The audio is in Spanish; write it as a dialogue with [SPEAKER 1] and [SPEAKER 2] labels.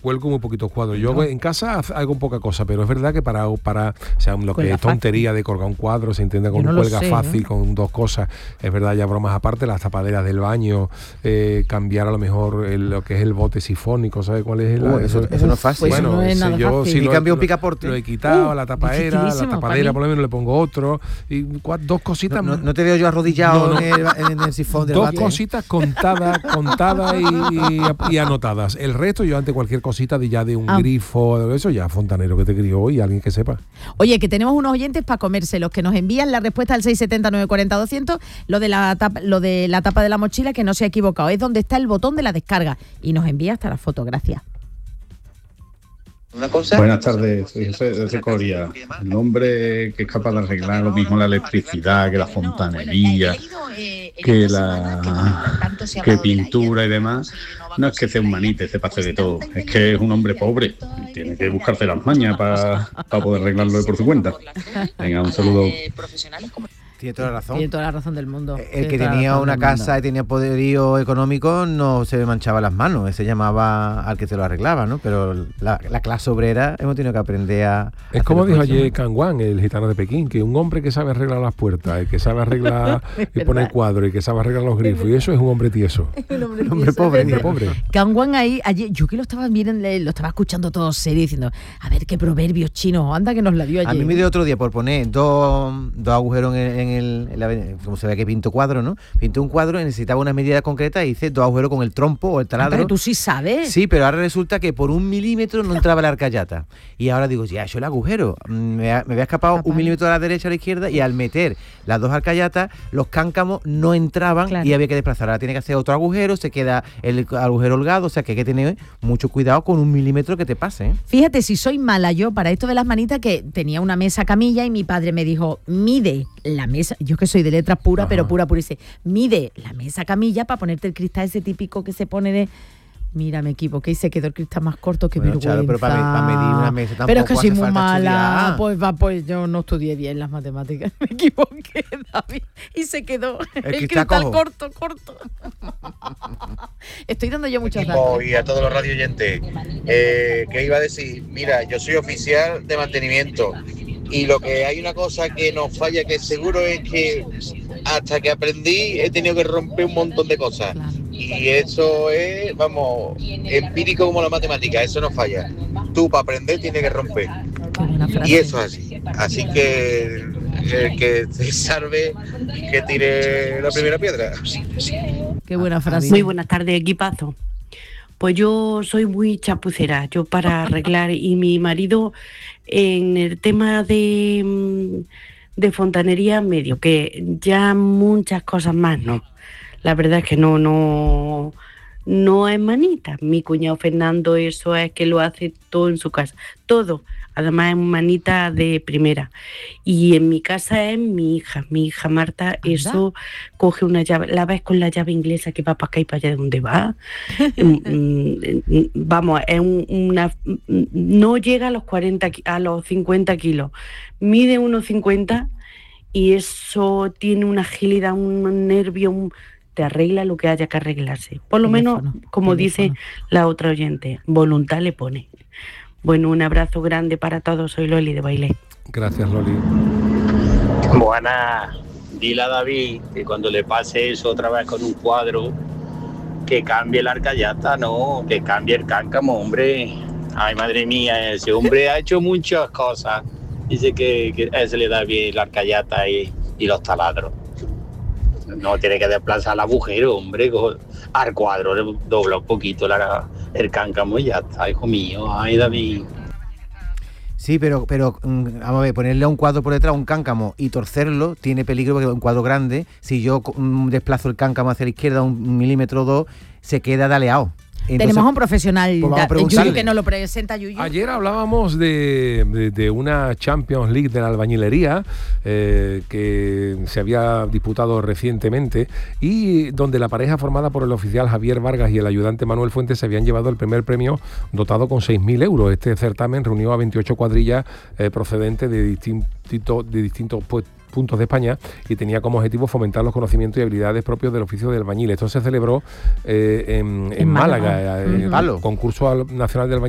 [SPEAKER 1] cuelgo muy poquitos cuadros. Yo en casa hago poca cosa, pero es verdad que para o sea, lo que es tontería de colgar un cuadro, se entiende con un cuelga fácil, con dos cosas. Es verdad, ya bromas aparte, las tapaderas del baño, cambiar a lo mejor lo que es el bote sifónico, ¿sabes cuál es?
[SPEAKER 2] Eso no es fácil.
[SPEAKER 1] Bueno,
[SPEAKER 3] no es nada
[SPEAKER 1] yo
[SPEAKER 3] fácil.
[SPEAKER 1] sí
[SPEAKER 2] cambio un picaporte.
[SPEAKER 1] lo he quitado, la tapadera por lo menos le pongo otro, y dos cositas.
[SPEAKER 2] No te veo yo arrodillado en el sifón del
[SPEAKER 1] dos
[SPEAKER 2] bate.
[SPEAKER 1] Cositas contadas y anotadas. El resto, yo ante cualquier cosita de un grifo, eso ya, fontanero que te crió hoy, alguien que sepa.
[SPEAKER 3] Oye, que tenemos unos oyentes para comérselos, que nos envían la respuesta al 670-940-200, lo de la tapa de la mochila, que no se ha equivocado, es donde está el botón de la descarga, y nos envía hasta la foto, gracias.
[SPEAKER 4] Buenas tardes, soy José de Coria. El hombre que es capaz de arreglar lo mismo la electricidad, que la fontanería, que pintura y demás, no es que sea un manite, se pase de todo, es que es un hombre pobre, tiene que buscarse las mañas para poder arreglarlo por su cuenta. Venga, un saludo.
[SPEAKER 2] Tiene toda la razón.
[SPEAKER 3] Tiene toda la razón del mundo.
[SPEAKER 2] El que tenía una casa y tenía poderío económico no se manchaba las manos, ese llamaba al que te lo arreglaba, ¿no? Pero la clase obrera hemos tenido que aprender a...
[SPEAKER 1] Es como dijo ayer Canguán, el gitano de Pekín, que un hombre que sabe arreglar las puertas, el que sabe arreglar y poner cuadros, y que sabe arreglar los grifos, y eso es un hombre tieso.
[SPEAKER 3] Un
[SPEAKER 2] hombre pobre.
[SPEAKER 3] Canguán ahí, ayer, yo que lo estaba escuchando todo serio, diciendo, a ver qué proverbios chinos, anda que nos la dio ayer.
[SPEAKER 2] A mí me dio otro día por poner dos agujeros en como se ve que pinto cuadro, ¿no? Pinto un cuadro y necesitaba una medida concreta y hice dos agujeros con el trompo o el taladro.
[SPEAKER 3] Pero tú sí sabes.
[SPEAKER 2] Sí, pero ahora resulta que por 1 milímetro no entraba la arcayata. Y ahora digo, ya, yo el agujero. Me había escapado 1 milímetro a la derecha o a la izquierda, y al meter las dos arcayatas, los cáncamos no entraban, claro, y había que desplazar. Ahora tiene que hacer otro agujero, se queda el agujero holgado, o sea que hay que tener mucho cuidado con 1 milímetro que te pase, ¿eh?
[SPEAKER 3] Fíjate, si soy mala yo para esto de las manitas, que tenía una mesa camilla y mi padre me dijo, mide la mesa, yo que soy de letras puras, pero pura, dice, mide la mesa camilla para ponerte el cristal ese típico que se pone de... Mira, me equivoqué y se quedó el cristal más corto, que vergüenza. Charo,
[SPEAKER 2] pero para medir una mesa tampoco.
[SPEAKER 3] Pero es que soy muy
[SPEAKER 2] mala.
[SPEAKER 3] Pues yo no estudié bien las matemáticas. Me equivoqué, David. Y se quedó el cristal corto. Estoy dando yo muchas gracias.
[SPEAKER 5] Y a todos los radio oyentes. ¿Qué iba a decir? Mira, yo soy oficial de mantenimiento. Y lo que hay una cosa que nos falla, que seguro es que hasta que aprendí he tenido que romper un montón de cosas. Claro. Y eso es, vamos, empírico como la matemática, eso no falla. Tú para aprender tienes que romper. Y eso es así. Así que el que se salve, que tire la primera piedra.
[SPEAKER 3] Qué buena frase.
[SPEAKER 6] Muy buenas tardes, equipazo. Pues yo soy muy chapucera, yo para arreglar, y mi marido en el tema de fontanería medio, que ya muchas cosas más no. La verdad es que no es manita. Mi cuñado Fernando, eso es que lo hace todo en su casa, todo. Además es manita de primera. Y en mi casa es mi hija Marta, eso coge una llave, la ves con la llave inglesa que va para acá y para allá de donde va. Vamos, es no llega a los 50 kilos, mide 1,50 y eso tiene una agilidad, un nervio, te arregla lo que haya que arreglarse. Por lo menos, como dice la otra oyente, voluntad le pone. Bueno, un abrazo grande para todos. Soy Loli de Bailé.
[SPEAKER 1] Gracias, Loli.
[SPEAKER 7] Buenas. Dile a David que cuando le pase eso otra vez con un cuadro, que cambie la arcayata, no, que cambie el cáncamo, hombre. Ay, madre mía, ese hombre ha hecho muchas cosas. Dice que a ese le da bien la arcayata y los taladros. No tiene que desplazar el agujero, hombre, al cuadro, le dobla un poquito el cáncamo y ya está, hijo mío. Ay, David.
[SPEAKER 2] Sí, pero vamos a ver, ponerle a un cuadro por detrás un cáncamo y torcerlo tiene peligro, porque es un cuadro grande, si yo desplazo el cáncamo hacia la izquierda 1 milímetro o 2, se queda daleado. Entonces, tenemos
[SPEAKER 3] a un profesional,
[SPEAKER 2] pues
[SPEAKER 3] Yuyu, que nos lo presenta Yuyu.
[SPEAKER 1] Ayer hablábamos de una Champions League de la albañilería que se había disputado recientemente, y donde la pareja formada por el oficial Javier Vargas y el ayudante Manuel Fuentes se habían llevado el primer premio, dotado con 6.000 euros. Este certamen reunió a 28 cuadrillas procedentes de distintos puntos de España, y tenía como objetivo fomentar los conocimientos y habilidades propios del oficio de albañil. Esto se celebró en Málaga, el concurso nacional de albañilería